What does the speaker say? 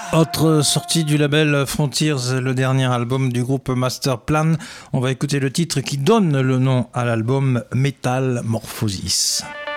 Autre sortie du label Frontiers, le dernier album du groupe Masterplan. On va écouter le titre qui donne le nom à l'album, Metal Morphosis.